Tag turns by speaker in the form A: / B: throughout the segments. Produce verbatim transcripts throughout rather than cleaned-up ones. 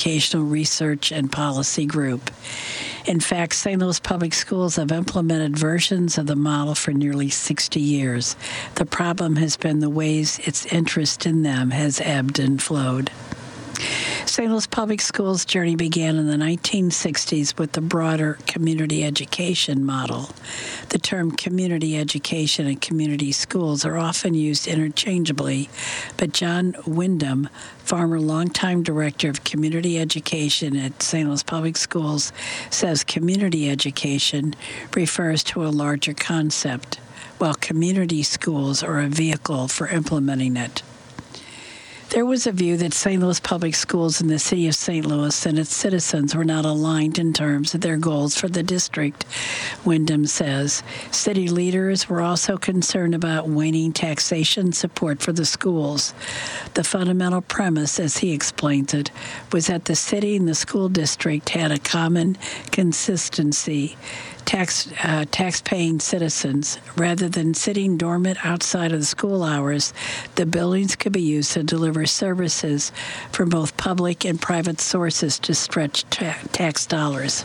A: Educational Research and Policy Group. In fact, Saint Louis Public Schools have implemented versions of the model for nearly sixty years. The problem has been the ways its interest in them has ebbed and flowed. Saint Louis Public Schools' journey began in the nineteen sixties with the broader community education model. The term community education and community schools are often used interchangeably, but John Wyndham, former longtime director of community education at Saint Louis Public Schools, says community education refers to a larger concept, while community schools are a vehicle for implementing it. There was a view that Saint Louis Public Schools in the city of Saint Louis and its citizens were not aligned in terms of their goals for the district, Wyndham says. City leaders were also concerned about waning taxation support for the schools. The fundamental premise, as he explains it, was that the city and the school district had a common consistency. Tax, uh, tax-paying citizens. Rather than sitting dormant outside of the school hours, the buildings could be used to deliver services from both public and private sources to stretch ta- tax dollars.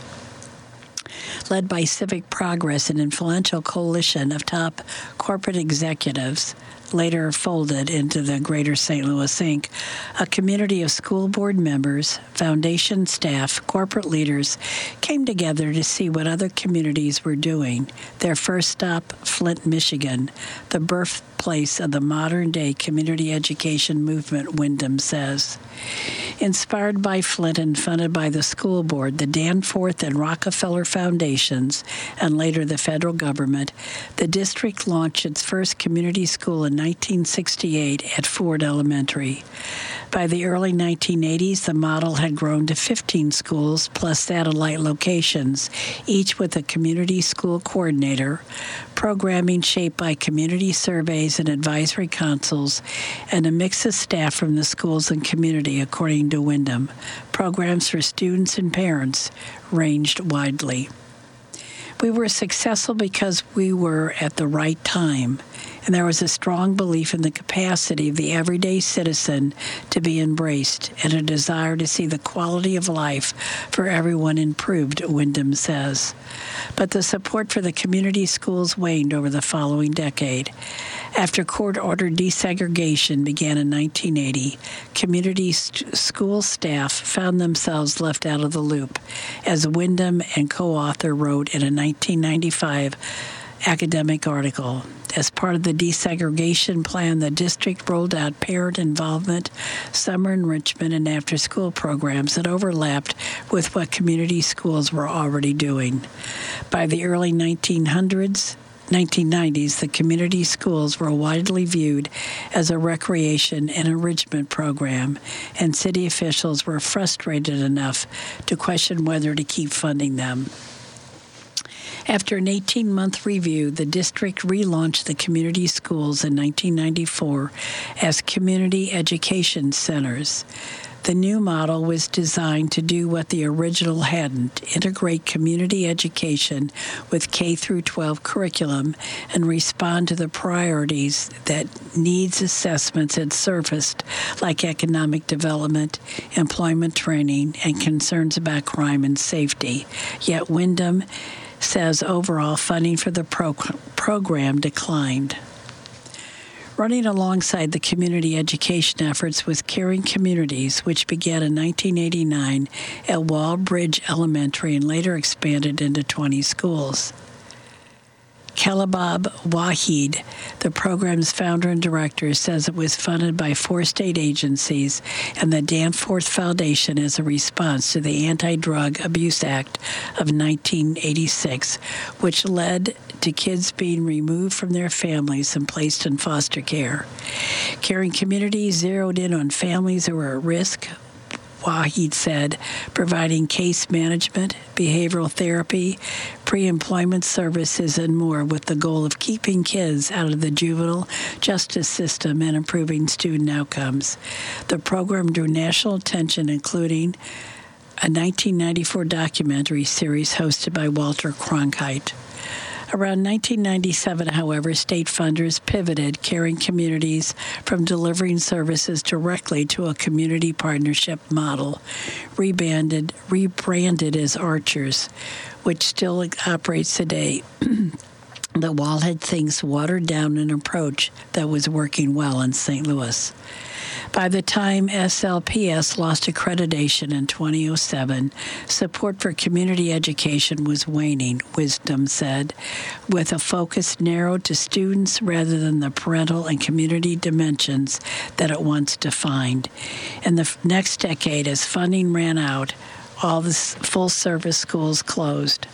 A: Led by Civic Progress, an influential coalition of top corporate executives, later folded into the Greater Saint Louis Incorporated, a community of school board members, foundation staff, corporate leaders came together to see what other communities were doing. Their first stop, Flint, Michigan, the birthplace of the modern-day community education movement, Wyndham says. Inspired by Flint and funded by the school board, the Danforth and Rockefeller Foundations, and later the federal government, the district launched its first community school in nineteen sixty-eight at Ford Elementary. By the early nineteen eighties, the model had grown to fifteen schools plus satellite locations, each with a community school coordinator, programming shaped by community surveys and advisory councils, and a mix of staff from the schools and community, according to Wyndham. Programs for students and parents ranged widely. We were successful because we were at the right time, and there was a strong belief in the capacity of the everyday citizen to be embraced and a desire to see the quality of life for everyone improved, Wyndham says. But the support for the community schools waned over the following decade. After court-ordered desegregation began in nineteen eighty, community st- school staff found themselves left out of the loop, as Wyndham and co-author wrote in a nineteen ninety-five academic article. As part of the desegregation plan, the district rolled out parent involvement, summer enrichment, and after-school programs that overlapped with what community schools were already doing. By the early nineteen hundreds, nineteen nineties, the community schools were widely viewed as a recreation and enrichment program, and city officials were frustrated enough to question whether to keep funding them. After an eighteen-month review, the district relaunched the community schools in nineteen ninety-four as community education centers. The new model was designed to do what the original hadn't, integrate community education with K through twelve curriculum and respond to the priorities that needs assessments had surfaced, like economic development, employment training, and concerns about crime and safety. Yet Wyndham says overall funding for the pro- program declined. Running alongside the community education efforts was Caring Communities, which began in nineteen eighty-nine at Wall Bridge Elementary and later expanded into twenty schools. Kalabab Wahid, the program's founder and director, says it was funded by four state agencies and the Danforth Foundation as a response to the Anti-Drug Abuse Act of nineteen eighty-six, which led to kids being removed from their families and placed in foster care. Caring Communities zeroed in on families who were at risk, Wahid said, providing case management, behavioral therapy, pre-employment services, and more with the goal of keeping kids out of the juvenile justice system and improving student outcomes. The program drew national attention, including a nineteen ninety-four documentary series hosted by Walter Cronkite. Around nineteen ninety-seven, however, state funders pivoted caring communities from delivering services directly to a community partnership model, rebranded, rebranded as Archers, which still operates today. The wall had things watered down an approach that was working well in Saint Louis. By the time S L P S lost accreditation in twenty oh seven, support for community education was waning, Wisdom said, with a focus narrowed to students rather than the parental and community dimensions that it once defined. In the next decade, as funding ran out, all the full-service schools closed.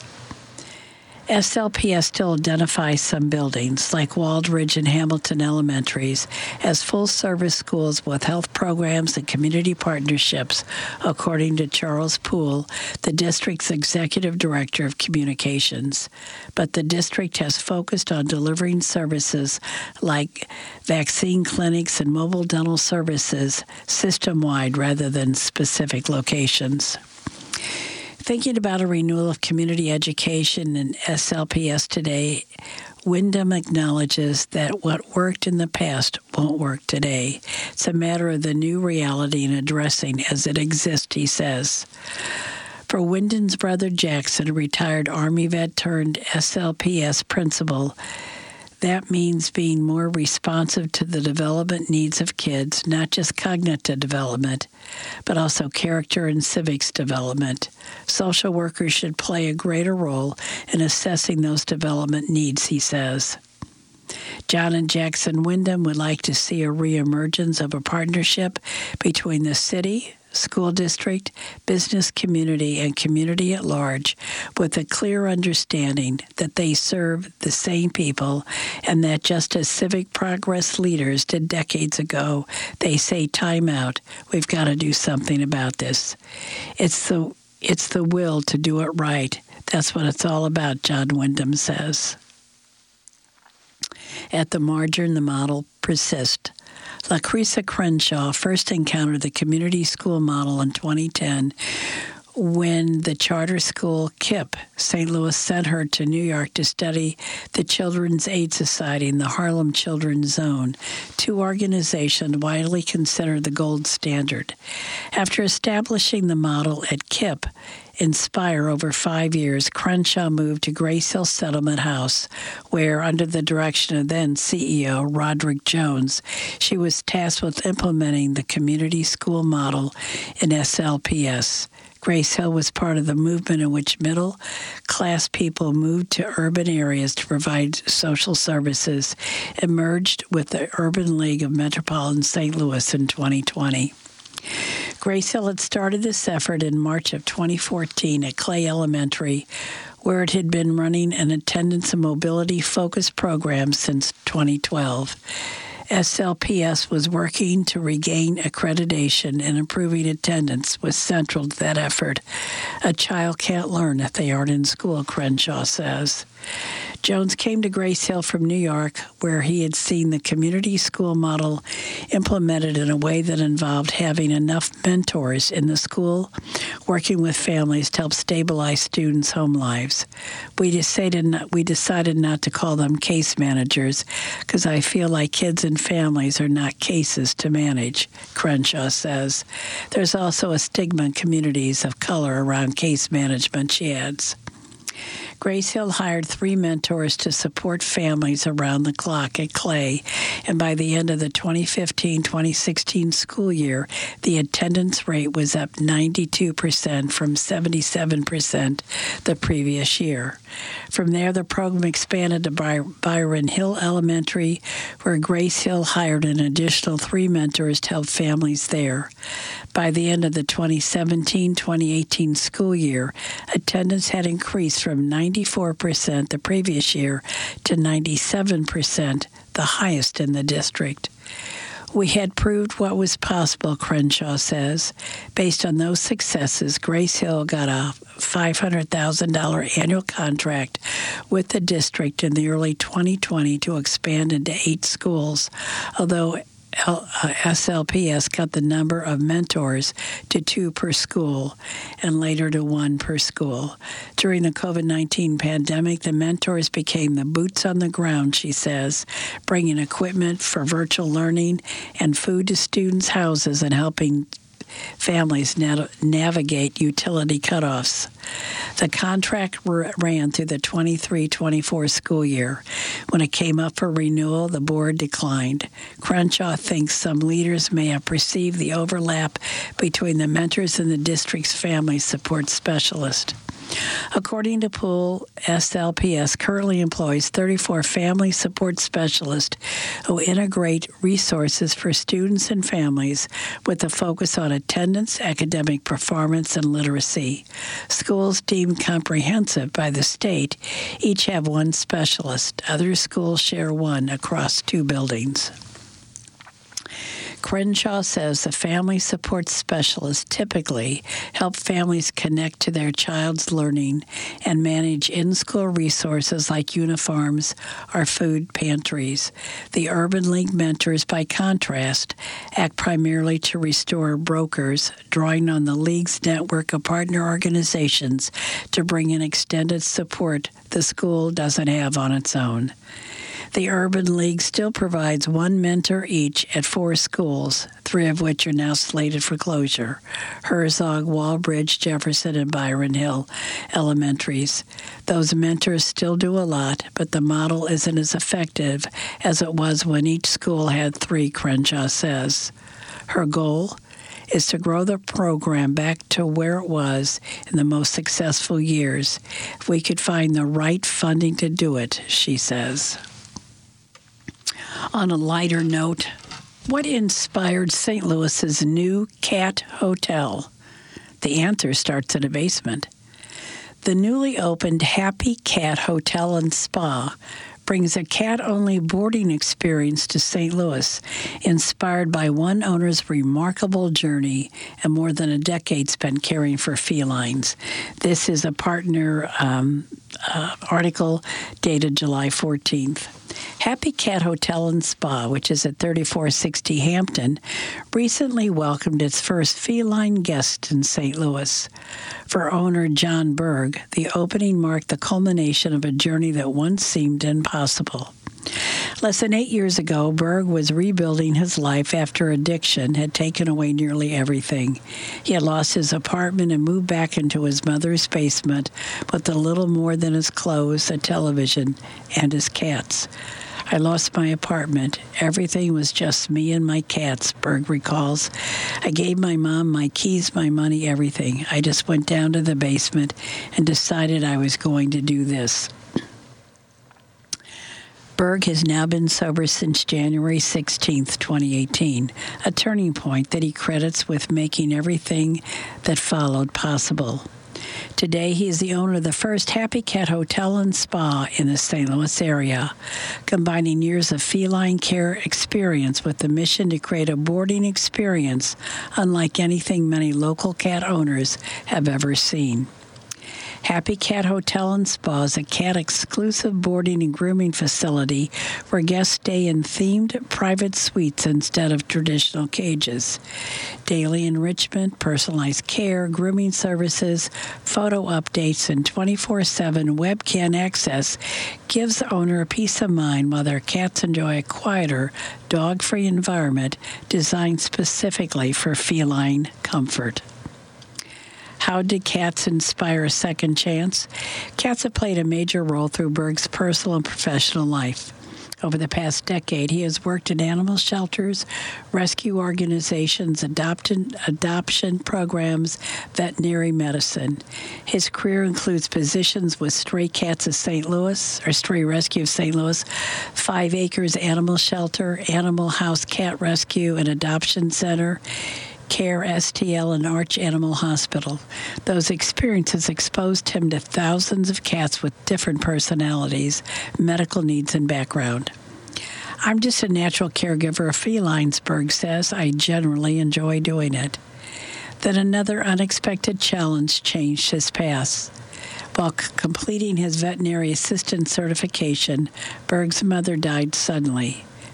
A: S L P S still identifies some buildings, like Waldridge and Hamilton Elementaries, as full-service schools with health programs and community partnerships, according to Charles Poole, the district's executive director of communications. But the district has focused on delivering services like vaccine clinics and mobile dental services system-wide rather than specific locations. Thinking about a renewal of community education in S L P S today, Wyndham acknowledges that what worked in the past won't work today. It's a matter of the new reality and addressing as it exists, he says. For Wyndham's brother Jackson, a retired Army vet turned S L P S principal, that means being more responsive to the development needs of kids, not just cognitive development, but also character and civics development. Social workers should play a greater role in assessing those development needs, he says. John and Jackson Wyndham would like to see a reemergence of a partnership between the city, school district, business community, and community at large, with a clear understanding that they serve the same people and that just as civic progress leaders did decades ago, they say, time out, we've got to do something about this. It's the, it's the will to do it right. That's what it's all about, John Wyndham says. At the margin, the model persists. Lucretia Crenshaw first encountered the community school model in twenty ten when the charter school K I P Saint Louis sent her to New York to study the Children's Aid Society and the Harlem Children's Zone, two organizations widely considered the gold standard. After establishing the model at K I P Inspire over five years, Crenshaw moved to Grace Hill Settlement House, where, under the direction of then C E O Roderick Jones, she was tasked with implementing the community school model in S L P S. Grace Hill was part of the movement in which middle-class people moved to urban areas to provide social services, emerged with the Urban League of Metropolitan Saint Louis in twenty twenty. Grace Hill had started this effort in March of twenty fourteen at Clay Elementary, where it had been running an attendance and mobility-focused program since twenty twelve. S L P S was working to regain accreditation, and improving attendance was central to that effort. A child can't learn if they aren't in school, Crenshaw says. Jones came to Grace Hill from New York, where he had seen the community school model implemented in a way that involved having enough mentors in the school, working with families to help stabilize students' home lives. We decided not, we decided not to call them case managers because I feel like kids and families are not cases to manage, Crenshaw says. There's also a stigma in communities of color around case management, she adds. Grace Hill hired three mentors to support families around the clock at Clay, and by the end of the twenty fifteen twenty sixteen school year, the attendance rate was up ninety-two percent from seventy-seven percent the previous year. From there, the program expanded to By- Byron Hill Elementary, where Grace Hill hired an additional three mentors to help families there. By the end of the twenty seventeen twenty eighteen school year, attendance had increased from ninety-four percent the previous year to ninety-seven percent, the highest in the district. We had proved what was possible, Crenshaw says. Based on those successes, Grace Hill got a five hundred thousand dollars annual contract with the district in the early twenty twenty to expand into eight schools, although L, uh, S L P S cut the number of mentors to two per school and later to one per school. During the covid nineteen pandemic, the mentors became the boots on the ground, she says, bringing equipment for virtual learning and food to students' houses and helping families na- navigate utility cutoffs. The contract r- ran through the twenty-three twenty-four school year. When it came up for renewal, the board declined. Crenshaw thinks some leaders may have perceived the overlap between the mentors and the district's family support specialist. According to Poole, S L P S currently employs thirty-four family support specialists who integrate resources for students and families with a focus on attendance, academic performance, and literacy. Schools deemed comprehensive by the state each have one specialist. Other schools share one across two buildings. Crenshaw says the family support specialists typically help families connect to their child's learning and manage in-school resources like uniforms or food pantries. The Urban League mentors, by contrast, act primarily to restore brokers, drawing on the League's network of partner organizations to bring in extended support the school doesn't have on its own. The Urban League still provides one mentor each at four schools, three of which are now slated for closure: Herzog, Walbridge, Jefferson, and Byron Hill elementaries. Those mentors still do a lot, but the model isn't as effective as it was when each school had three, Crenshaw says. Her goal is to grow the program back to where it was in the most successful years. If we could find the right funding to do it, she says. On a lighter note, what inspired Saint Louis's new cat hotel? The answer starts in a basement. The newly opened Happy Cat Hotel and Spa brings a cat-only boarding experience to Saint Louis, inspired by one owner's remarkable journey and more than a decade spent caring for felines. This is a partner um, uh, article dated July fourteenth. Happy Cat Hotel and Spa, which is at thirty-four sixty Hampton, recently welcomed its first feline guest in Saint Louis. For owner John Berg, the opening marked the culmination of a journey that once seemed impossible. Less than eight years ago, Berg was rebuilding his life after addiction had taken away nearly everything. He had lost his apartment and moved back into his mother's basement with a little more than his clothes, a television, and his cats. I lost my apartment. Everything was just me and my cats, Berg recalls. I gave my mom my keys, my money, everything. I just went down to the basement and decided I was going to do this. Berg has now been sober since January sixteenth, twenty eighteen, a turning point that he credits with making everything that followed possible. Today, he is the owner of the first Happy Cat Hotel and Spa in the Saint Louis area, combining years of feline care experience with the mission to create a boarding experience unlike anything many local cat owners have ever seen. Happy Cat Hotel and Spa is a cat-exclusive boarding and grooming facility where guests stay in themed private suites instead of traditional cages. Daily enrichment, personalized care, grooming services, photo updates, and twenty-four seven webcam access gives the owner a peace of mind while their cats enjoy a quieter, dog-free environment designed specifically for feline comfort. How did cats inspire a second chance? Cats have played a major role through Berg's personal and professional life. Over the past decade, he has worked in animal shelters, rescue organizations, adoption, adoption programs, veterinary medicine. His career includes positions with Stray Cats of Saint Louis, or Stray Rescue of Saint Louis, Five Acres Animal Shelter, Animal House Cat Rescue and Adoption Center, Care S T L, and Arch Animal Hospital. Those experiences exposed him to thousands of cats with different personalities, medical needs, and background. I'm just a natural caregiver of felines, Berg says. I generally enjoy doing it. Then another unexpected challenge changed his path. While c- completing his veterinary assistant certification, Berg's mother died suddenly.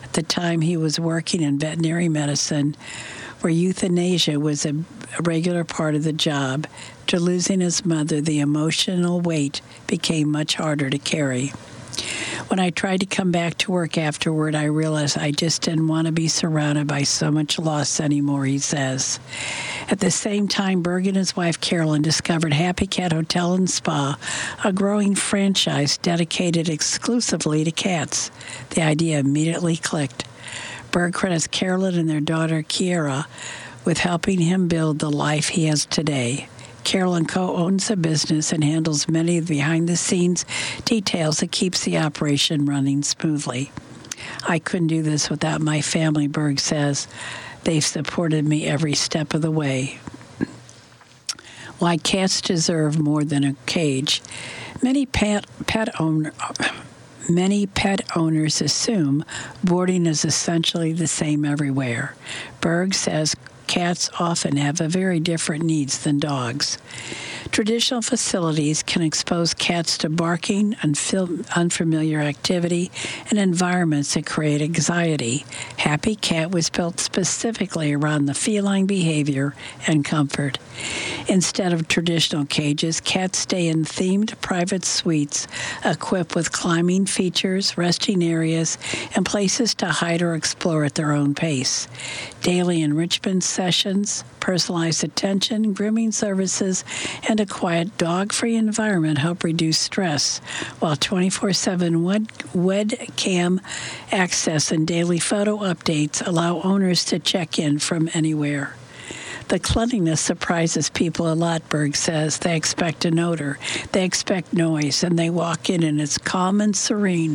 A: At the time he was working in veterinary medicine, where euthanasia was a, a regular part of the job. After losing his mother, the emotional weight became much harder to carry. When I tried to come back to work afterward, I realized I just didn't want to be surrounded by so much loss anymore, he says. At the same time, Berg and his wife Carolyn discovered Happy Cat Hotel and Spa, a growing franchise dedicated exclusively to cats. The idea immediately clicked. Berg credits Carolyn and their daughter Kiera with helping him build the life he has today. Carolyn co-owns the business and handles many of the behind-the-scenes details that keeps the operation running smoothly. I couldn't do this without my family, Berg says. They've supported me every step of the way. Why cats deserve more than a cage. Many pet, pet owner, Many pet owners assume boarding is essentially the same everywhere. Berg says cats often have a very different needs than dogs. Traditional facilities can expose cats to barking, unfil- unfamiliar activity, and environments that create anxiety. Happy Cat was built specifically around the feline behavior and comfort. Instead of traditional cages, cats stay in themed private suites equipped with climbing features, resting areas, and places to hide or explore at their own pace. Daily enrichment sessions, personalized attention, grooming services, and a quiet dog-free environment help reduce stress, while twenty-four seven web, webcam access and daily photo updates allow owners to check in from anywhere. The cleanliness surprises people a lot, Berg says. They expect an odor, they expect noise, and they walk in and it's calm and serene.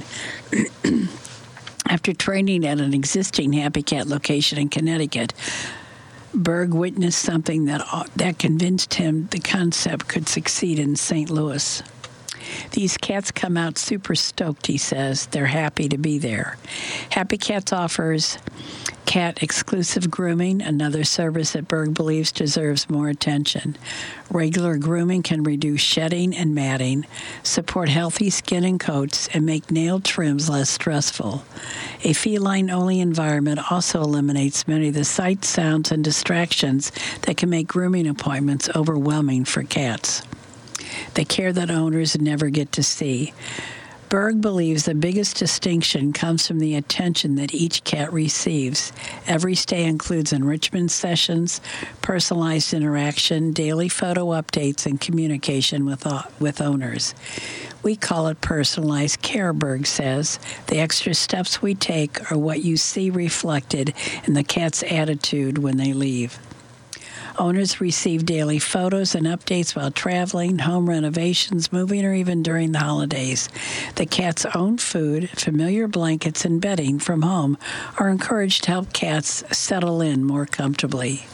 A: After training at an existing Happy Cat location in Connecticut, Berg witnessed something that that convinced him the concept could succeed in Saint Louis. These cats come out super stoked, he says. They're happy to be there. Happy Cats offers cat exclusive grooming, another service that Berg believes deserves more attention. Regular grooming can reduce shedding and matting, support healthy skin and coats, and make nail trims less stressful. A feline-only environment also eliminates many of the sights, sounds, and distractions that can make grooming appointments overwhelming for cats. The care that owners never get to see. Berg believes the biggest distinction comes from the attention that each cat receives. Every stay includes enrichment sessions, personalized interaction, daily photo updates, and communication with, uh, with owners. We call it personalized care, Berg says. The extra steps we take are what you see reflected in the cat's attitude when they leave. Owners receive daily photos and updates while traveling, home renovations, moving, or even during the holidays. The cat's own food, familiar blankets, and bedding from home are encouraged to help cats settle in more comfortably.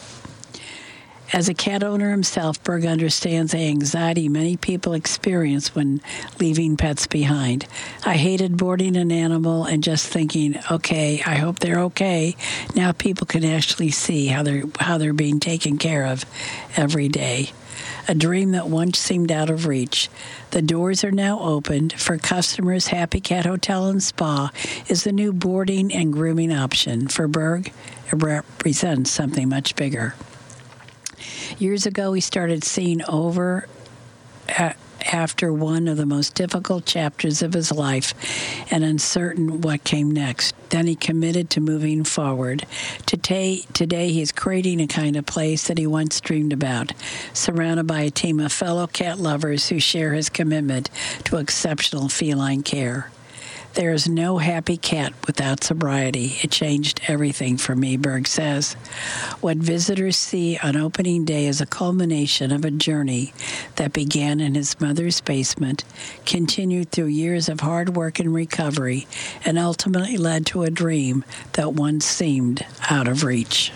A: As a cat owner himself, Berg understands the anxiety many people experience when leaving pets behind. I hated boarding an animal and just thinking, okay, I hope they're okay. Now people can actually see how they're how they're being taken care of every day. A dream that once seemed out of reach. The doors are now opened. For customers, Happy Cat Hotel and Spa is the new boarding and grooming option. For Berg, it represents something much bigger. Years ago, he started seeing over a- after one of the most difficult chapters of his life and uncertain what came next. Then he committed to moving forward. Today, today he is creating a kind of place that he once dreamed about, surrounded by a team of fellow cat lovers who share his commitment to exceptional feline care. There is no happy cat without sobriety. It changed everything for me, Berg says. What visitors see on opening day is a culmination of a journey that began in his mother's basement, continued through years of hard work and recovery, and ultimately led to a dream that once seemed out of reach.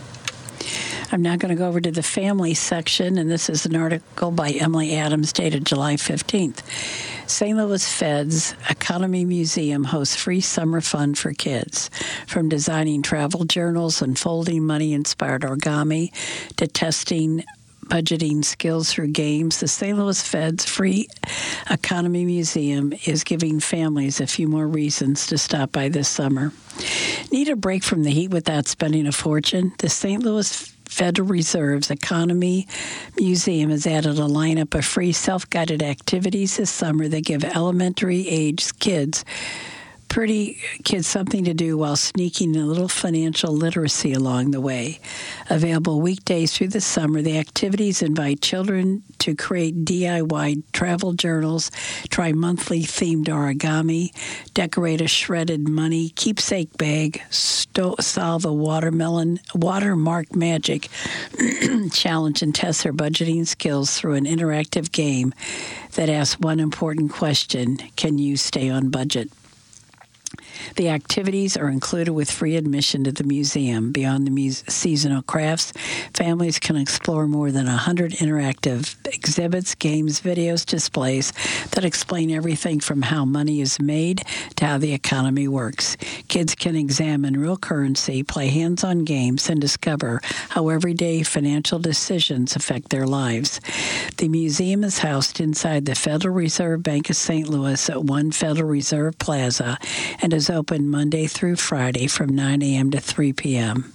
A: I'm now going to go over to the family section, and this is an article by Emily Adams dated July fifteenth. Saint Louis Fed's Economy Museum hosts free summer fun for kids. From designing travel journals and folding money-inspired origami to testing budgeting skills through games, the Saint Louis Fed's Free Economy Museum is giving families a few more reasons to stop by this summer. Need a break from the heat without spending a fortune? The Saint Louis Federal Reserve's Economy Museum has added a lineup of free self-guided activities this summer that give elementary-aged kids pretty kids something to do while sneaking a little financial literacy along the way. Available weekdays through the summer, the activities invite children to create D I Y travel journals, try monthly themed origami, decorate a shredded money keepsake bag, sto- solve a watermelon watermark magic challenge, and test their budgeting skills through an interactive game that asks one important question: can you stay on budget? The activities are included with free admission to the museum. Beyond the muse- seasonal crafts, families can explore more than one hundred interactive exhibits, games, videos, displays that explain everything from how money is made to how the economy works. Kids can examine real currency, play hands-on games, and discover how everyday financial decisions affect their lives. The museum is housed inside the Federal Reserve Bank of Saint Louis at One Federal Reserve Plaza and is open Monday through Friday from nine a.m. to three p.m.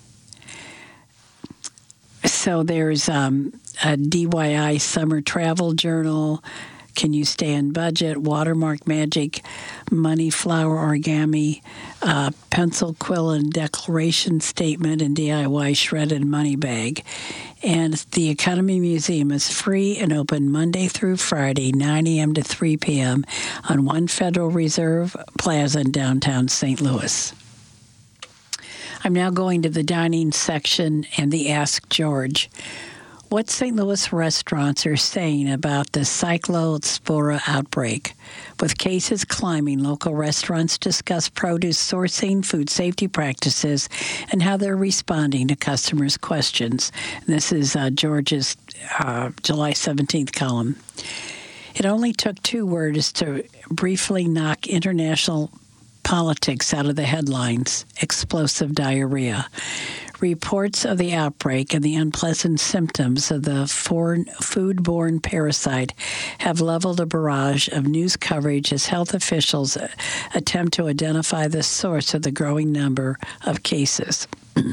A: So there's um, a D Y I summer travel journal, Can You Stay on Budget, Watermark Magic, Money Flower Origami, uh, Pencil Quill and Declaration Statement, and D I Y Shredded Money Bag. And the Economy Museum is free and open Monday through Friday, nine a.m. to three p.m. on One Federal Reserve Plaza in downtown Saint Louis. I'm now going to the dining section and the Ask George. What Saint Louis restaurants are saying about the cyclospora outbreak. With cases climbing, local restaurants discuss produce sourcing, food safety practices, and how they're responding to customers' questions. This is uh, George's uh, July seventeenth column. It only took two words to briefly knock international politics out of the headlines: explosive diarrhea. Reports of the outbreak and the unpleasant symptoms of the foreign foodborne parasite have leveled a barrage of news coverage as health officials attempt to identify the source of the growing number of cases.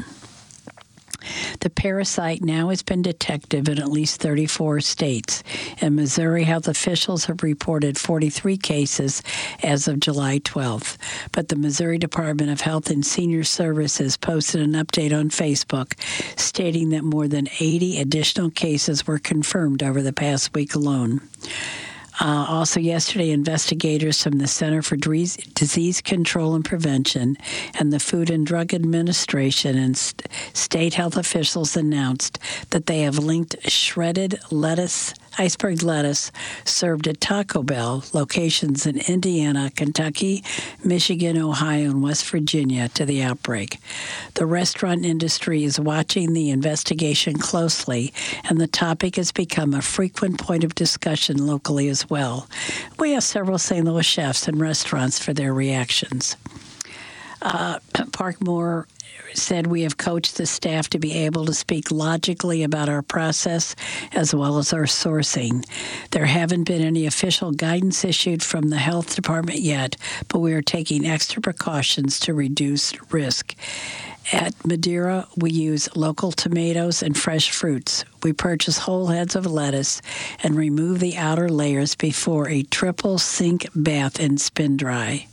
A: The parasite now has been detected in at least thirty-four states. In Missouri, health officials have reported forty-three cases as of July twelfth. But the Missouri Department of Health and Senior Services posted an update on Facebook stating that more than eighty additional cases were confirmed over the past week alone. Uh, also yesterday, investigators from the Center for Disease Control and Prevention and the Food and Drug Administration and st- state health officials announced that they have linked shredded lettuce, iceberg lettuce, served at Taco Bell locations in Indiana, Kentucky, Michigan, Ohio, and West Virginia to the outbreak. The restaurant industry is watching the investigation closely, and the topic has become a frequent point of discussion locally as well. We asked several Saint Louis chefs and restaurants for their reactions. Uh, Parkmore said, we have coached the staff to be able to speak logically about our process as well as our sourcing. There haven't been any official guidance issued from the health department yet, but we are taking extra precautions to reduce risk. At Madeira, we use local tomatoes and fresh fruits. We purchase whole heads of lettuce and remove the outer layers before a triple sink bath and spin dry.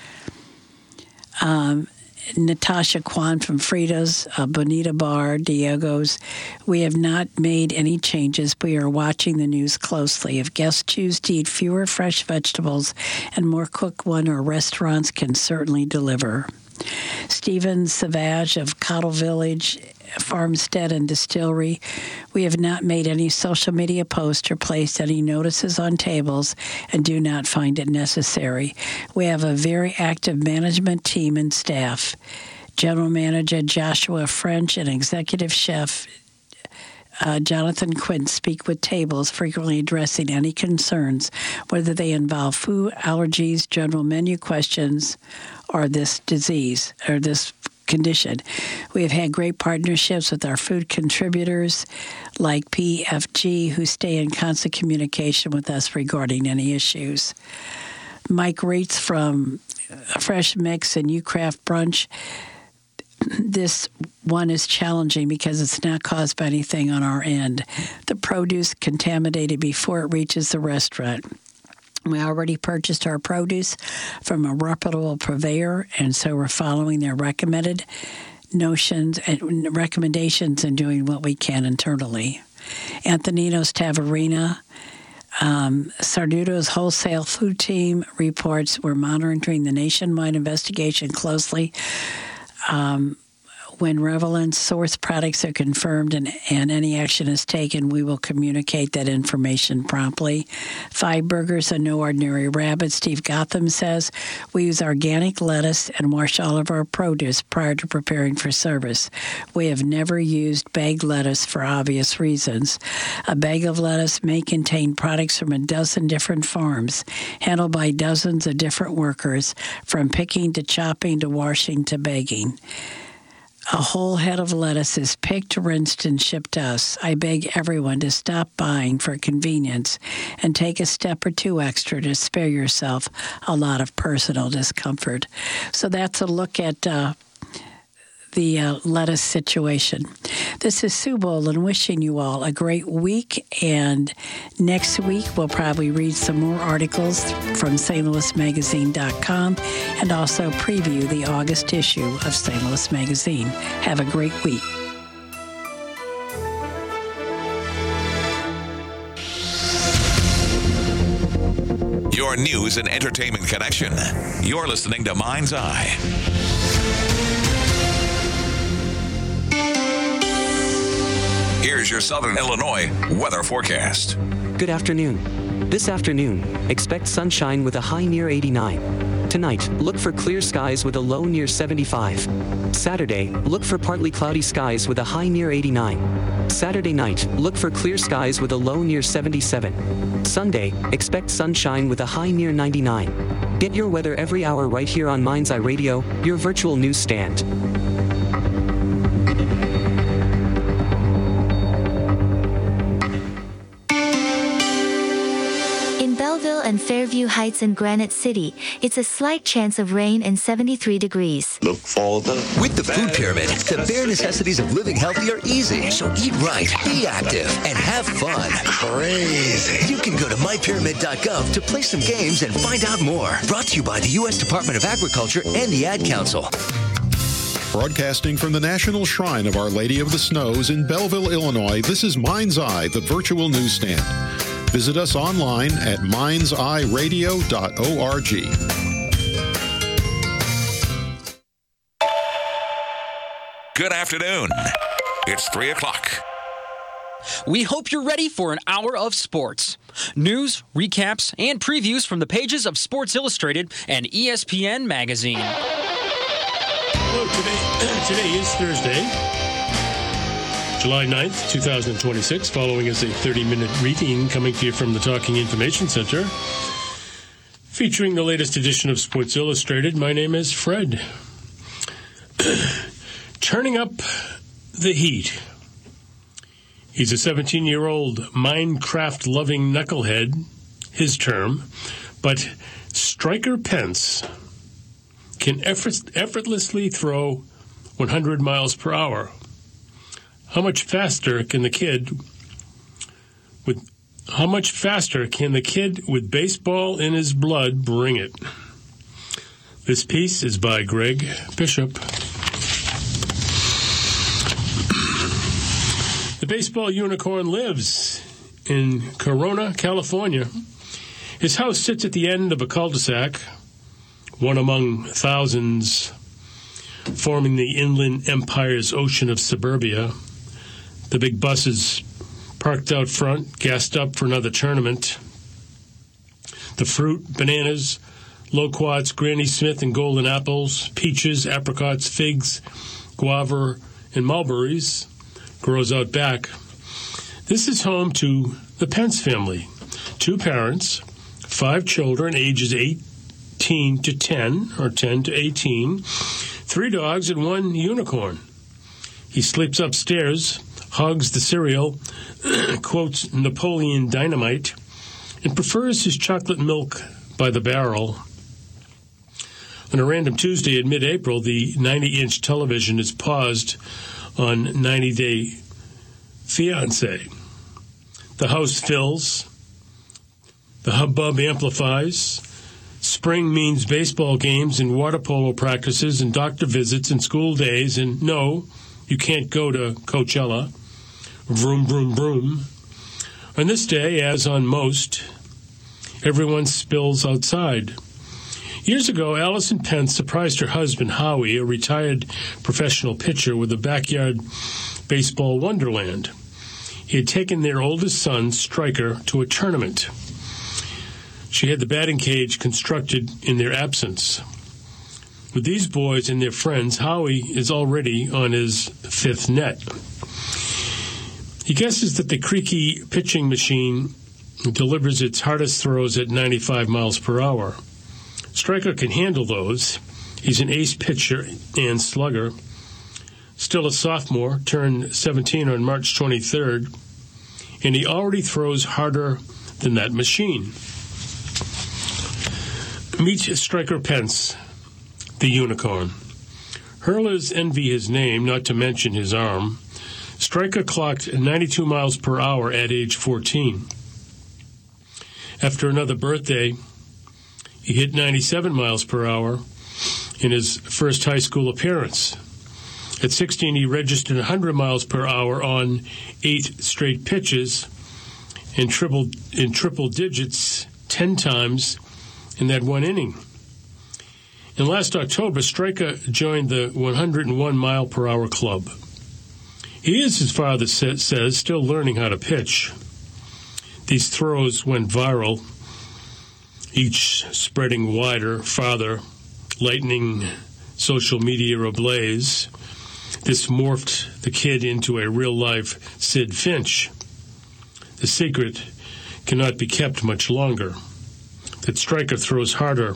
A: Um, Natasha Kwan from Frida's, uh, Bonita Bar, Diego's. We have not made any changes. We are watching the news closely. If guests choose to eat fewer fresh vegetables and more cooked one, our restaurants can certainly deliver. Stephen Savage of Cottle Village Farmstead and Distillery. We have not made any social media posts or placed any notices on tables and do not find it necessary. We have a very active management team and staff. General Manager Joshua French and Executive Chef Uh, Jonathan Quinn speak with tables, frequently addressing any concerns, whether they involve food allergies, general menu questions, or this disease, or this condition. We have had great partnerships with our food contributors like P F G, who stay in constant communication with us regarding any issues. Mike Reitz from Fresh Mix and Ucraft Brunch. This one is challenging because it's not caused by anything on our end. The produce contaminated before it reaches the restaurant. We already purchased our produce from a reputable purveyor, and so we're following their recommended notions and recommendations and doing what we can internally. Antonino's Taverina, um, Sarduto's wholesale food team reports we're monitoring the nationwide investigation closely. Um, when Revelant source products are confirmed and, and any action is taken, we will communicate that information promptly. Five Burgers and No Ordinary Rabbit, Steve Gotham says, we use organic lettuce and wash all of our produce prior to preparing for service. We have never used bagged lettuce for obvious reasons. A bag of lettuce may contain products from a dozen different farms, handled by dozens of different workers, from picking to chopping to washing to bagging. A whole head of lettuce is picked, rinsed, and shipped to us. I beg everyone to stop buying for convenience and take a step or two extra to spare yourself a lot of personal discomfort. So that's a look at uh, the uh, lettuce situation. This is Sue Boland wishing you all a great week, and next week we'll probably read some more articles from Saint Louis Magazine dot com and also preview the August issue of Saint Louis Magazine. Have a great week.
B: Your news and entertainment connection. You're listening to Mind's Eye. Here's your Southern Illinois weather forecast.
C: Good afternoon. This afternoon, expect sunshine with a high near eighty-nine. Tonight, look for clear skies with a low near seventy-five. Saturday, look for partly cloudy skies with a high near eighty-nine. Saturday night, look for clear skies with a low near seventy-seven. Sunday, expect sunshine with a high near ninety-nine. Get your weather every hour right here on Mind's Eye Radio, your virtual newsstand.
D: And Fairview Heights and Granite City, it's a slight chance of rain and seventy-three degrees.
E: Look for the...
F: With the Food Pyramid, the bare necessities of living healthy are easy. So eat right, be active, and have fun.
E: Crazy.
F: You can go to my pyramid dot gov to play some games and find out more. Brought to you by the U S Department of Agriculture and the Ad Council.
G: Broadcasting from the National Shrine of Our Lady of the Snows in Belleville, Illinois, this is Mind's Eye, the virtual newsstand. Visit us online at minds eye radio dot org.
B: Good afternoon. It's three o'clock.
H: We hope you're ready for an hour of sports. News, recaps, and previews from the pages of Sports Illustrated and E S P N Magazine.
I: Hello, today, today is Thursday, July ninth, twenty twenty-six. Following is a thirty-minute reading coming to you from the Talking Information Center, featuring the latest edition of Sports Illustrated. My name is Fred. Turning up the heat. He's a seventeen-year-old Minecraft-loving knucklehead, his term, but Striker Pence can effort- effortlessly throw one hundred miles per hour. How much faster can the kid with how much faster can the kid with baseball in his blood bring it? This piece is by Greg Bishop. The baseball unicorn lives in Corona, California. His house sits at the end of a cul-de-sac, one among thousands forming the Inland Empire's ocean of suburbia. The big buses parked out front, gassed up for another tournament. The fruit, bananas, loquats, Granny Smith and golden apples, peaches, apricots, figs, guava, and mulberries grows out back. This is home to the Pence family. Two parents, five children, ages eighteen to ten, or ten to eighteen, three dogs and one unicorn. He sleeps upstairs, hogs the cereal, quotes Napoleon Dynamite, and prefers his chocolate milk by the barrel. On a random Tuesday in mid-April, the ninety-inch television is paused on ninety Day Fiancé. The house fills. The hubbub amplifies. Spring means baseball games and water polo practices and doctor visits and school days, and no, you can't go to Coachella. Vroom, vroom, vroom. On this day, as on most, everyone spills outside. Years ago, Allison Pence surprised her husband, Howie, a retired professional pitcher, with a backyard baseball wonderland. He had taken their oldest son, Striker, to a tournament. She had the batting cage constructed in their absence. With these boys and their friends, Howie is already on his fifth net. He guesses that the creaky pitching machine delivers its hardest throws at ninety-five miles per hour. Striker can handle those. He's an ace pitcher and slugger. Still a sophomore, turned seventeen on March twenty-third, and he already throws harder than that machine. Meet Striker Pence, the unicorn. Hurlers envy his name, not to mention his arm. Striker clocked ninety-two miles per hour at age fourteen. After another birthday, he hit ninety-seven miles per hour in his first high school appearance. At sixteen, he registered one hundred miles per hour on eight straight pitches and triple, in triple digits ten times in that one inning. And last October, Striker joined the one hundred one mile per hour club. He is, his father sa- says, still learning how to pitch. These throws went viral, each spreading wider, farther, lightning social media ablaze. This morphed the kid into a real-life Sid Finch. The secret cannot be kept much longer. That Striker throws harder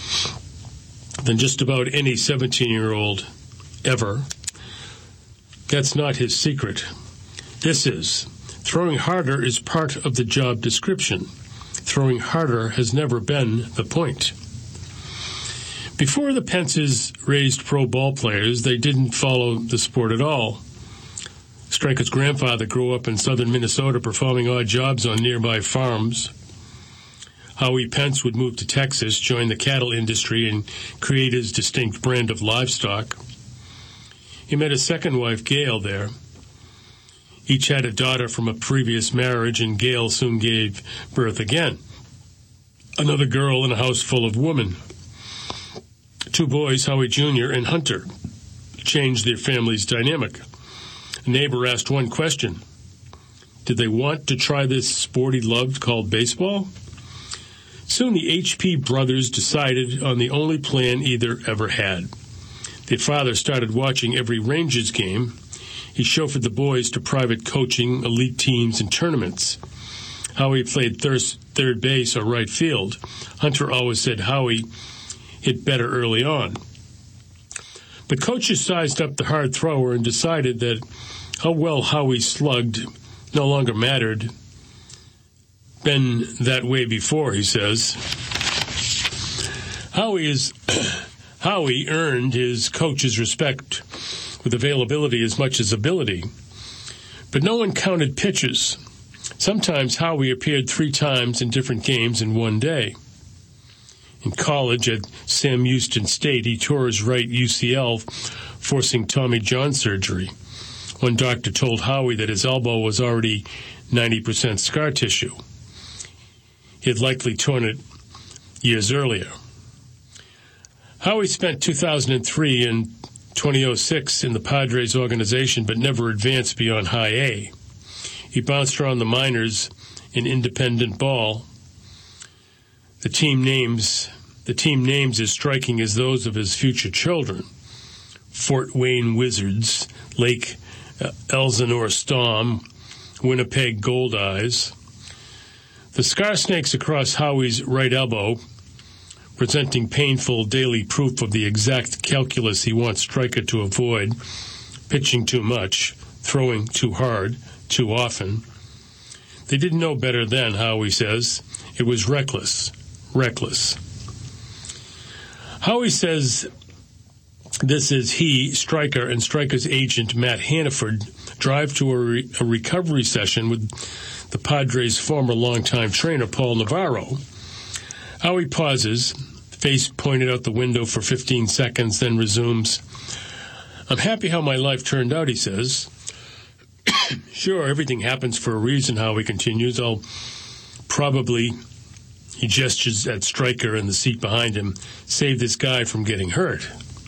I: than just about any seventeen-year-old ever. That's not his secret. This is. Throwing harder is part of the job description. Throwing harder has never been the point. Before the Pences raised pro ball players, they didn't follow the sport at all. Striker's grandfather grew up in southern Minnesota performing odd jobs on nearby farms. Howie Pence would move to Texas, join the cattle industry, and create his distinct brand of livestock. He met his second wife, Gail, there. Each had a daughter from a previous marriage, and Gail soon gave birth again. Another girl in a house full of women. Two boys, Howie Junior and Hunter, changed their family's dynamic. A neighbor asked one question. Did they want to try this sport he loved called baseball? Soon the H P brothers decided on the only plan either ever had. Their father started watching every Rangers game. He chauffeured the boys to private coaching, elite teams, and tournaments. Howie played thir- third base or right field. Hunter always said Howie hit better early on. But coaches sized up the hard thrower and decided that how well Howie slugged no longer mattered. Been that way before, he says. Howie is Howie earned his coach's respect with availability as much as ability. But no one counted pitches. Sometimes Howie appeared three times in different games in one day. In college at Sam Houston State, he tore his right U C L, forcing Tommy John surgery. One doctor told Howie that his elbow was already ninety percent scar tissue. He had likely torn it years earlier. Howie spent two thousand three and two thousand six in the Padres organization, but never advanced beyond high A. He bounced around the minors in independent ball. The team names the team names as striking as those of his future children: Fort Wayne Wizards, Lake Elsinore Storm, Winnipeg Goldeyes. The scar snakes across Howie's right elbow presenting painful daily proof of the exact calculus he wants Stryker to avoid: pitching too much, throwing too hard, too often. They didn't know better then, Howie says. It was reckless, reckless. Howie says this is he, Stryker, and Stryker's agent, Matt Hannaford, drive to a, re- a recovery session with the Padres' former longtime trainer, Paul Navarro. Howie pauses, face pointed out the window for fifteen seconds, then resumes. I'm happy how my life turned out, he says. Sure, everything happens for a reason, Howie continues. I'll probably, he gestures at Stryker in the seat behind him, save this guy from getting hurt.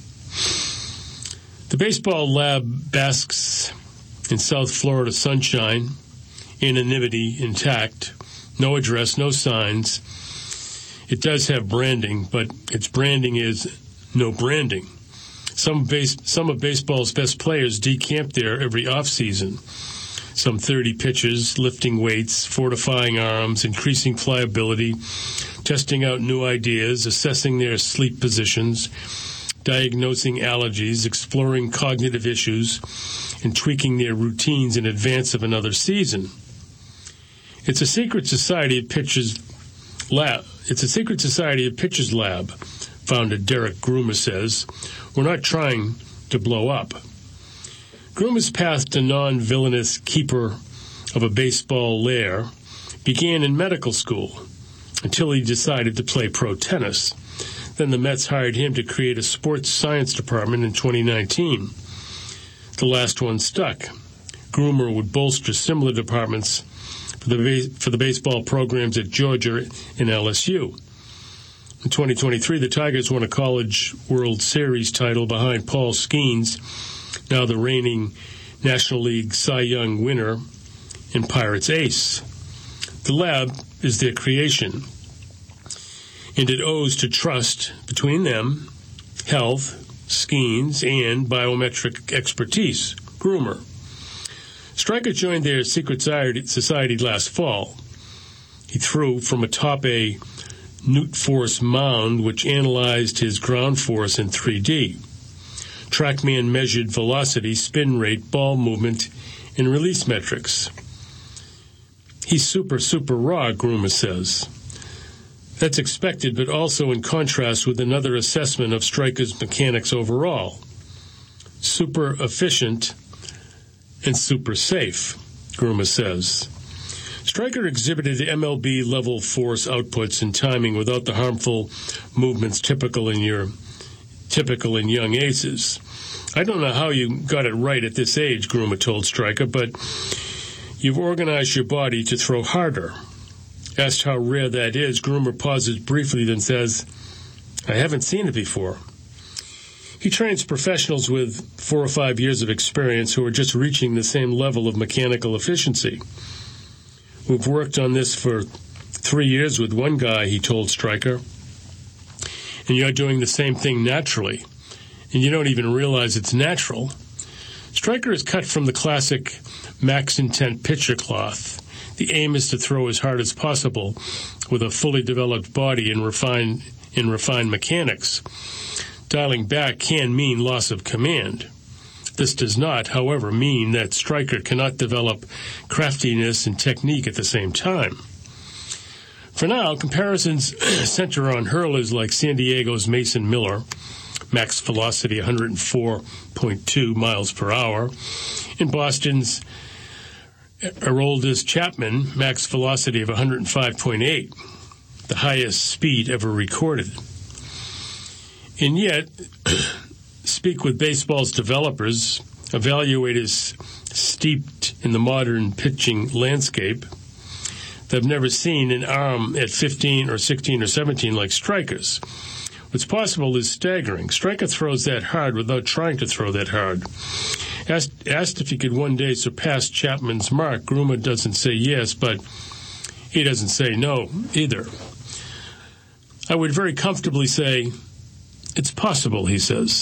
I: The baseball lab basks in South Florida sunshine, anonymity intact, no address, no signs. It does have branding, but its branding is no branding. Some base, some of baseball's best players decamp there every offseason. Some thirty pitches, lifting weights, fortifying arms, increasing pliability, testing out new ideas, assessing their sleep positions, diagnosing allergies, exploring cognitive issues, and tweaking their routines in advance of another season. It's a secret society of pitchers lab. It's a secret society of pitchers lab, founder Derek Groomer says. We're not trying to blow up. Groomer's path to non-villainous keeper of a baseball lair began in medical school until he decided to play pro tennis. Then the Mets hired him to create a sports science department in twenty nineteen. The last one stuck. Groomer would bolster similar departments for the, base, for the baseball programs at Georgia and L S U. In twenty twenty-three, the Tigers won a College World Series title behind Paul Skeens, now the reigning National League Cy Young winner and Pirates ace. The lab is their creation, and it owes to trust between them, health, Skeens, and biometric expertise, Groomer. Stryker joined their secret society last fall. He threw from atop a Newt Force mound which analyzed his ground force in three D. TrackMan measured velocity, spin rate, ball movement, and release metrics. He's super, super raw, Groomer says. That's expected, but also in contrast with another assessment of Stryker's mechanics overall. Super efficient and super safe, Groomer says. Stryker exhibited M L B-level force outputs and timing without the harmful movements typical in your typical in young aces. I don't know how you got it right at this age, Groomer told Stryker, but you've organized your body to throw harder. Asked how rare that is, Groomer pauses briefly, then says, I haven't seen it before. He trains professionals with four or five years of experience who are just reaching the same level of mechanical efficiency. We've worked on this for three years with one guy, he told Stryker, and you're doing the same thing naturally, and you don't even realize it's natural. Stryker is cut from the classic max intent pitcher cloth. The aim is to throw as hard as possible with a fully developed body and refined, in refined mechanics. Dialing back can mean loss of command. This does not, however, mean that Stryker cannot develop craftiness and technique at the same time. For now, comparisons center on hurlers like San Diego's Mason Miller, max velocity one hundred four point two miles per hour, and Boston's Aroldis Chapman, max velocity of one hundred five point eight, the highest speed ever recorded. And yet, speak with baseball's developers, evaluators steeped in the modern pitching landscape. They've never seen an arm at fifteen or sixteen or seventeen like Stryker's. What's possible is staggering. Stryker throws that hard without trying to throw that hard. Asked, asked if he could one day surpass Chapman's mark, Groomer doesn't say yes, but he doesn't say no either. I would very comfortably say, it's possible, he says.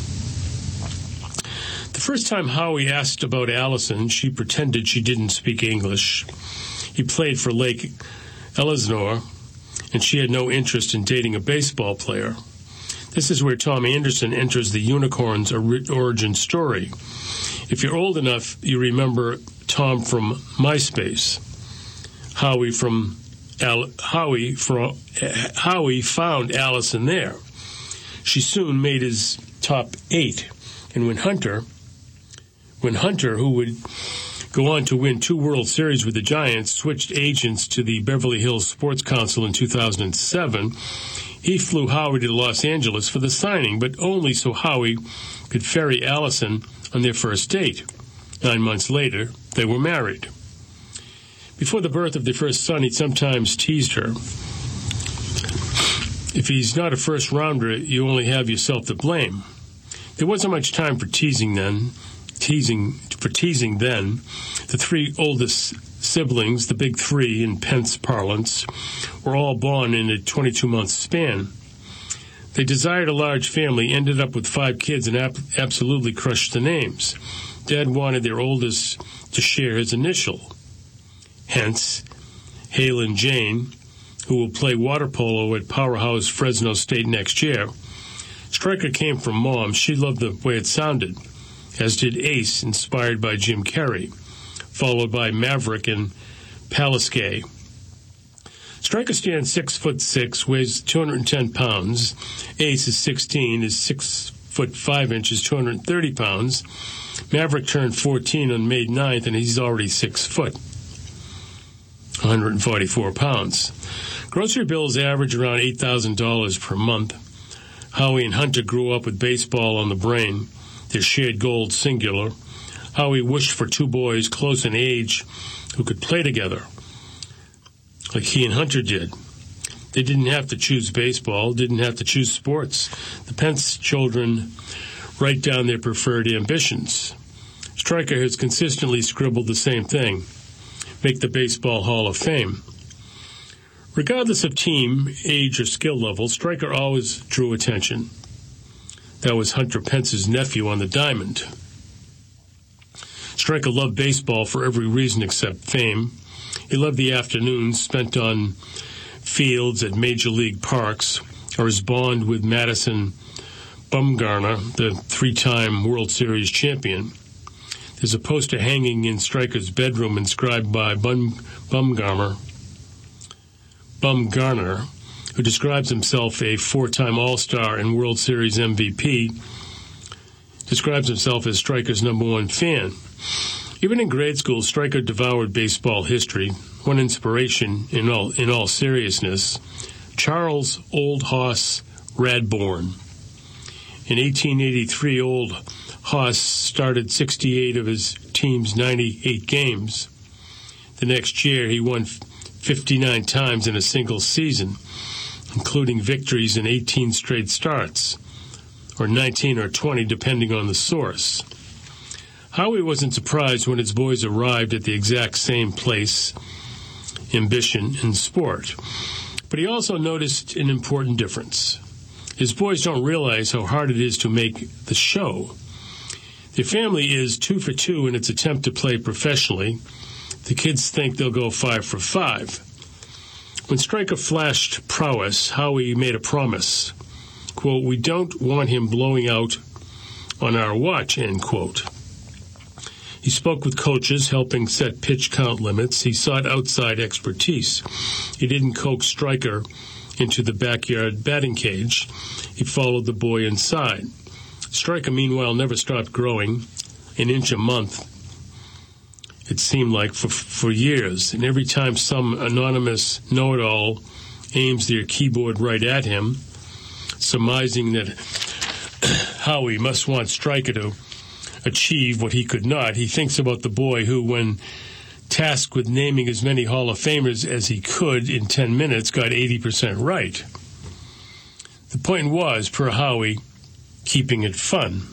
I: The first time Howie asked about Allison, she pretended she didn't speak English. He played for Lake Elsinore and she had no interest in dating a baseball player. This is where Tom Anderson enters the Unicorns' origin story. If you're old enough, you remember Tom from MySpace. Howie from Al- Howie from Howie found Allison there. She soon made his top eight, and when Hunter, when Hunter, who would go on to win two World Series with the Giants, switched agents to the Beverly Hills Sports Council in two thousand seven, he flew Howie to Los Angeles for the signing, but only so Howie could ferry Allison on their first date. Nine months later, they were married. Before the birth of their first son, he sometimes teased her. If he's not a first-rounder, you only have yourself to blame. There wasn't much time for teasing then. Teasing for teasing then. The three oldest siblings, the big three in Pence parlance, were all born in a twenty-two-month span. They desired a large family, ended up with five kids, and ap- absolutely crushed the names. Dad wanted their oldest to share his initial. Hence, Halen Jane, who will play water polo at Powerhouse Fresno State next year. Stryker came from Mom. She loved the way it sounded, as did Ace, inspired by Jim Carrey, followed by Maverick and Palisque. Stryker stands six foot six, weighs two hundred ten pounds. Ace is sixteen, is six foot five inches, two hundred thirty pounds. Maverick turned fourteen on May ninth, and he's already six foot, one hundred forty-four pounds. Grocery bills average around eight thousand dollars per month. Howie and Hunter grew up with baseball on the brain, their shared goal singular. Howie wished for two boys close in age who could play together, like he and Hunter did. They didn't have to choose baseball, didn't have to choose sports. The Pence children write down their preferred ambitions. Stryker has consistently scribbled the same thing: make the Baseball Hall of Fame. Regardless of team, age, or skill level, Stryker always drew attention. That was Hunter Pence's nephew on the diamond. Stryker loved baseball for every reason except fame. He loved the afternoons spent on fields at major league parks, or his bond with Madison Bumgarner, the three-time World Series champion. There's a poster hanging in Stryker's bedroom inscribed by Bum, Bumgarner, Bumgarner, who describes himself a four-time All-Star and World Series M V P, describes himself as Stryker's number one fan. Even in grade school, Stryker devoured baseball history. One inspiration, in all, in all seriousness, Charles Old Hoss Radbourn. In eighteen eighty-three, Old Hoss started sixty-eight of his team's ninety-eight games. The next year, he won fifty-nine times in a single season, including victories in eighteen straight starts, or nineteen or twenty, depending on the source. Howie wasn't surprised when his boys arrived at the exact same place, ambition, and sport. But he also noticed an important difference. His boys don't realize how hard it is to make the show. Their family is two for two in its attempt to play professionally. The kids think they'll go five for five. When Stryker flashed prowess, Howie made a promise. Quote, "We don't want him blowing out on our watch," end quote. He spoke with coaches, helping set pitch count limits. He sought outside expertise. He didn't coax Stryker into the backyard batting cage. He followed the boy inside. Stryker, meanwhile, never stopped growing, an inch a month, it seemed like, for, for years. And every time some anonymous know-it-all aims their keyboard right at him, surmising that Howie must want Stryker to achieve what he could not, he thinks about the boy who, when tasked with naming as many Hall of Famers as he could in ten minutes, got eighty percent right. The point was, per Howie, keeping it fun.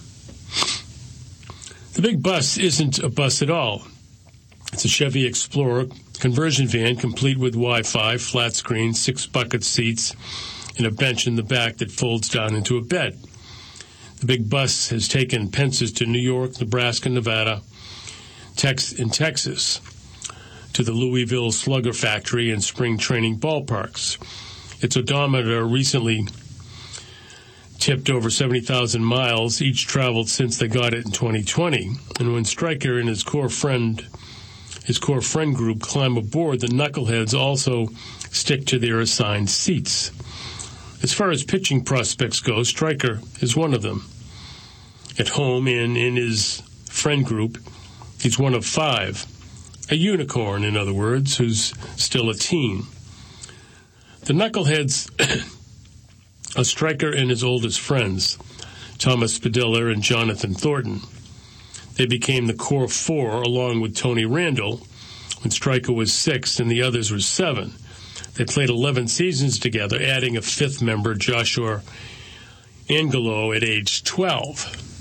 I: The big bus isn't a bus at all. It's a Chevy Explorer conversion van complete with Wi-Fi, flat screen, six bucket seats, and a bench in the back that folds down into a bed. The big bus has taken Pences to New York, Nebraska, Nevada, Tex- and Texas, to the Louisville Slugger Factory and spring training ballparks. Its odometer recently tipped over seventy thousand miles, each traveled since they got it in twenty twenty. And when Stryker and his core friend, his core friend group climb aboard, the knuckleheads also stick to their assigned seats. As far as pitching prospects go, Stryker is one of them. At home and in his friend group, he's one of five. A unicorn, in other words, who's still a teen. The knuckleheads are Stryker and his oldest friends, Thomas Padilla and Jonathan Thornton. They became the core four along with Tony Randall when Stryker was six and the others were seven. They played eleven seasons together, adding a fifth member, Joshua Angelo, at age twelve.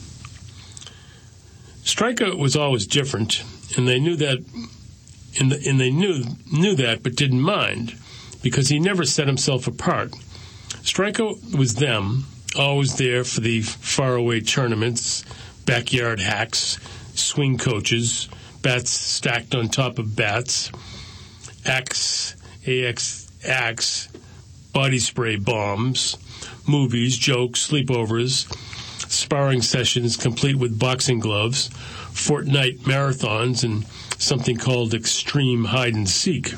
I: Stryker was always different, and they knew that, and, the, and they knew knew that, but didn't mind, because he never set himself apart. Stryker was them, always there for the faraway tournaments, backyard hacks, swing coaches, bats stacked on top of bats, axe, A X, axe, body spray bombs, movies, jokes, sleepovers, sparring sessions complete with boxing gloves, fortnight marathons, and something called extreme hide-and-seek.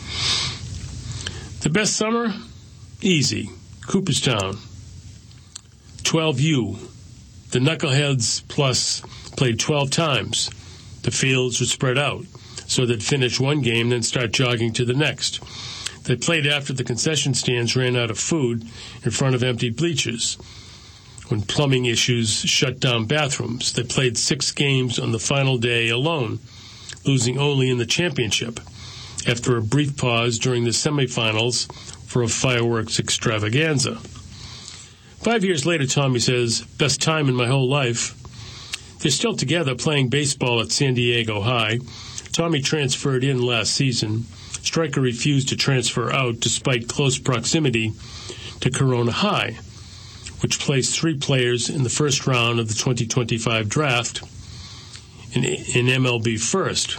I: The best summer? Easy. Cooperstown. twelve U. The Knuckleheads Plus played twelve times. The fields were spread out, so they'd finish one game, then start jogging to the next. They played after the concession stands ran out of food in front of empty bleachers. When plumbing issues shut down bathrooms, they played six games on the final day alone, losing only in the championship, after a brief pause during the semifinals for a fireworks extravaganza. Five years later, Tommy says, best time in my whole life. They're still together playing baseball at San Diego High. Tommy transferred in last season. Stryker refused to transfer out despite close proximity to Corona High, which placed three players in the first round of the twenty twenty-five draft in, in M L B First.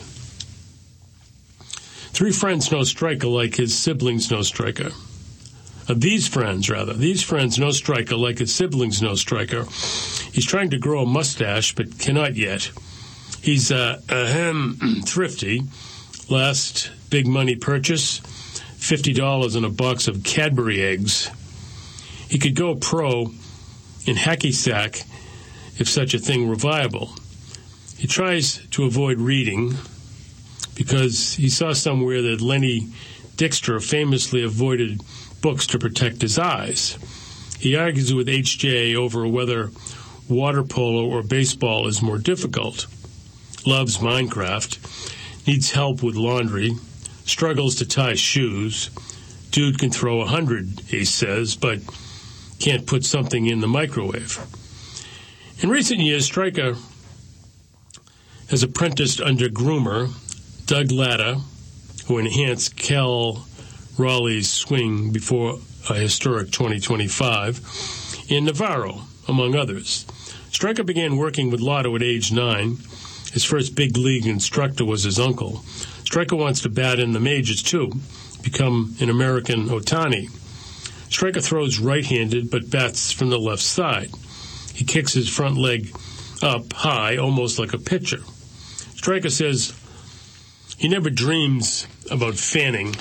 I: Three friends know Stryker like his siblings know Stryker. Uh, these friends, rather. These friends know Stryker like his siblings know Stryker. He's trying to grow a mustache, but cannot yet. He's uh, ahem, thrifty. Last big money purchase, fifty dollars on a box of Cadbury eggs. He could go pro in hacky sack if such a thing were viable. He tries to avoid reading because he saw somewhere that Lenny Dykstra famously avoided books to protect his eyes. He argues with H J over whether water polo or baseball is more difficult. Loves Minecraft. Needs help with laundry. Struggles to tie shoes. Dude can throw a hundred, Ace says, but can't put something in the microwave. In recent years, Stryker has apprenticed under groomer Doug Latta, who enhanced Cal Raleigh's swing before a historic twenty twenty-five, and Navarro, among others. Stryker began working with Lotto at age nine. His first big league instructor was his uncle. Stryker wants to bat in the majors, too, become an American Ohtani. Stryker throws right-handed, but bats from the left side. He kicks his front leg up high, almost like a pitcher. Stryker says he never dreams about fanning.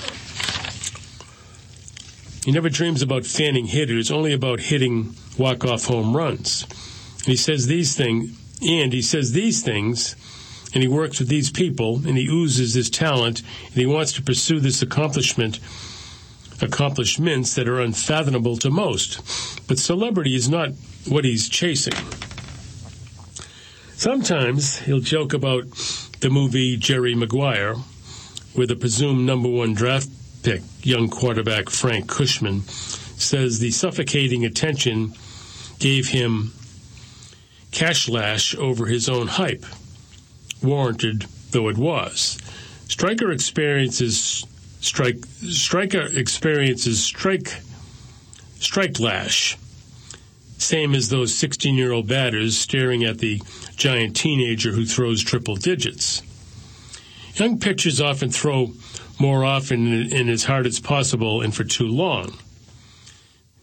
I: He never dreams about fanning hitters, only about hitting walk-off home runs. And he says these things, and he says these things, and he works with these people, and he oozes his talent, and he wants to pursue this accomplishment, accomplishments that are unfathomable to most. But celebrity is not what he's chasing. Sometimes he'll joke about the movie Jerry Maguire, where the presumed number one draft pick, young quarterback Frank Cushman, says the suffocating attention gave him cash lash over his own hype, warranted though it was. Stryker experiences strike. Stryker experiences strike. Strike lash, same as those sixteen-year-old batters staring at the giant teenager who throws triple digits. Young pitchers often throw more often and as hard as possible and for too long.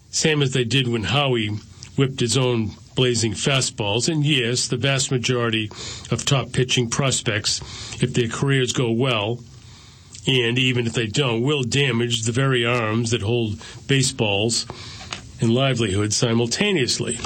I: same as they did when Howie whipped his own blazing fastballs. And yes, the vast majority of top pitching prospects, if their careers go well, and even if they don't, will damage the very arms that hold baseballs and livelihood simultaneously.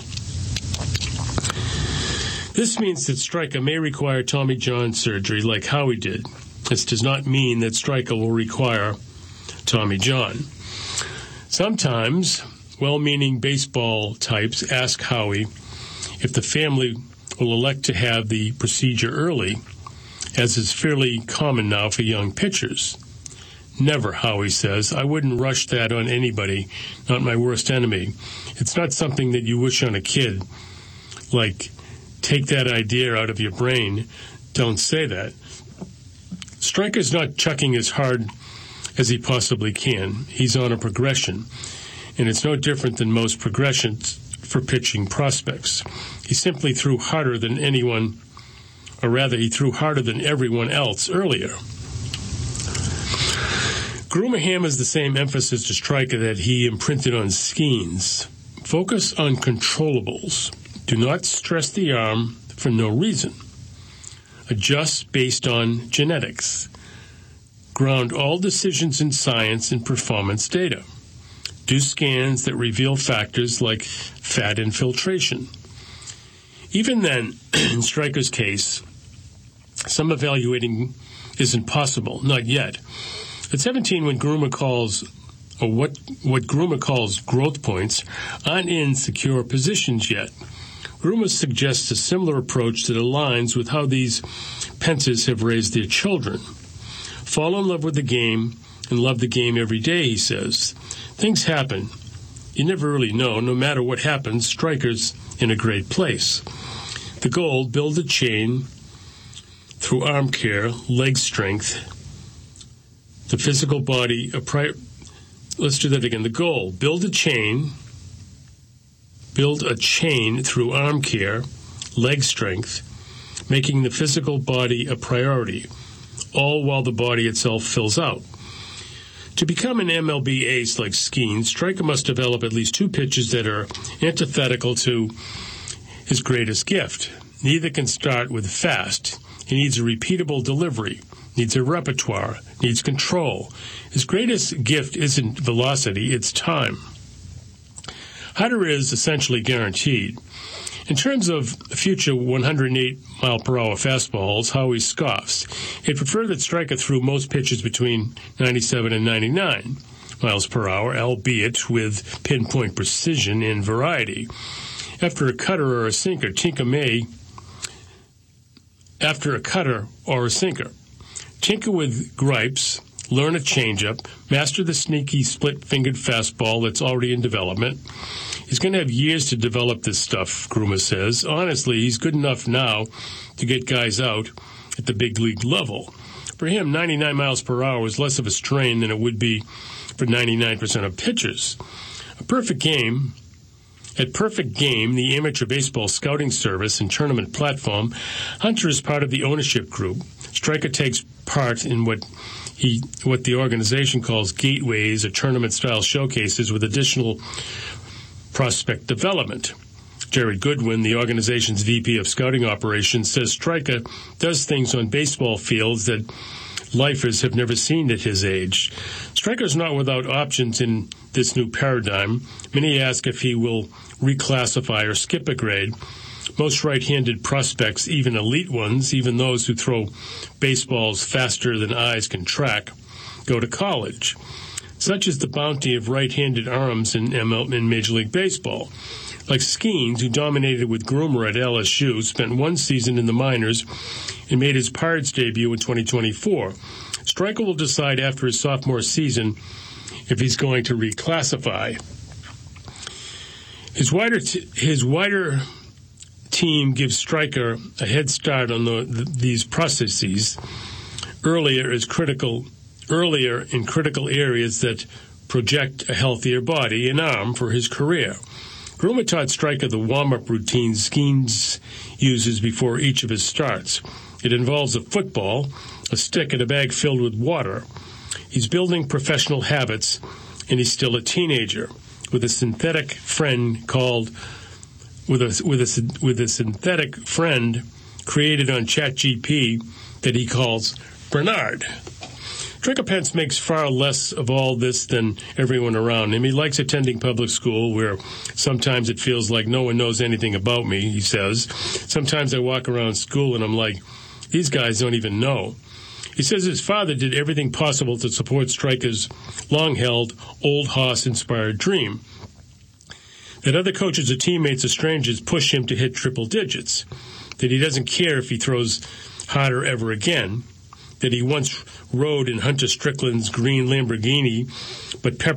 I: This means that Stryker may require Tommy John surgery like Howie did. This does not mean that Stryker will require Tommy John. Sometimes, well-meaning baseball types ask Howie if the family will elect to have the procedure early, as is fairly common now for young pitchers. Never, Howie says. I wouldn't rush that on anybody, not my worst enemy. It's not something that you wish on a kid. Like, take that idea out of your brain. Don't say that. Stryker's not chucking as hard as he possibly can. He's on a progression, and it's no different than most progressions for pitching prospects. He simply threw harder than anyone, or rather, he threw harder than everyone else earlier. Groomer hammers the same emphasis to Stryker that he imprinted on Skeens. Focus on controllables. Do not stress the arm for no reason. Adjust based on genetics. Ground all decisions in science and performance data. Do scans that reveal factors like fat infiltration. Even then, in Stryker's case, some evaluating isn't possible, not yet. At seventeen, when Groomer calls, or what, what Groomer calls growth points, aren't in secure positions yet. Groomer suggests a similar approach that aligns with how these Pences have raised their children. Fall in love with the game and love the game every day, he says. Things happen. You never really know. No matter what happens, Stryker's in a great place. The goal, build a chain through arm care, leg strength, the physical body, a pri- let's do that again. The goal, build a chain, build a chain through arm care, leg strength, making the physical body a priority, all while the body itself fills out. To become an M L B ace like Skeens, Stryker must develop at least two pitches that are antithetical to his greatest gift. Neither can start with fast. He needs a repeatable delivery, needs a repertoire, needs control. His greatest gift isn't velocity, it's time. Harder is essentially guaranteed. In terms of future one hundred eight mile per hour fastballs, Howie scoffs. He'd prefer that Stryker threw most pitches between ninety-seven and ninety-nine miles per hour, albeit with pinpoint precision and variety. After a cutter or a sinker, Tinker may, after a cutter or a sinker, tinker with gripes, learn a changeup, master the sneaky split-fingered fastball that's already in development. He's going to have years to develop this stuff, Groomer says. Honestly, he's good enough now to get guys out at the big league level. For him, ninety-nine miles per hour is less of a strain than it would be for ninety-nine percent of pitchers. A perfect game, at Perfect Game, the amateur baseball scouting service and tournament platform, Hunter is part of the ownership group. Stryker takes part in what he, what the organization calls gateways or tournament-style showcases with additional prospect development. Jared Goodwin, the organization's V P of Scouting Operations, says Stryker does things on baseball fields that lifers have never seen at his age. Stryker's not without options in this new paradigm. Many ask if he will reclassify or skip a grade. Most right-handed prospects, even elite ones, even those who throw baseballs faster than eyes can track, go to college. Such is the bounty of right-handed arms in, M L, in Major League Baseball. Like Skeens, who dominated with Groomer at L S U, spent one season in the minors and made his Pirates debut in twenty twenty-four. Stryker will decide after his sophomore season if he's going to reclassify. His wider, t- his wider team gives Stryker a head start on the, the, these processes earlier is critical. earlier in critical areas that project a healthier body and arm for his career. Groomer taught Stryker the warm-up routine Skeens uses before each of his starts. It involves a football, a stick, and a bag filled with water. He's building professional habits, and he's still a teenager. with a synthetic friend called with a with a with a synthetic friend created on ChatGPT that he calls Bernard. Trinklepants makes far less of all this than everyone around him. He likes attending public school, where sometimes it feels like no one knows anything about me, he says. Sometimes I walk around school and I'm like, these guys don't even know. He says his father did everything possible to support Stryker's long-held, old hoss-inspired dream. That other coaches or teammates or strangers push him to hit triple digits. That he doesn't care if he throws harder ever again. That he once rode in Hunter Strickland's green Lamborghini, but Pepper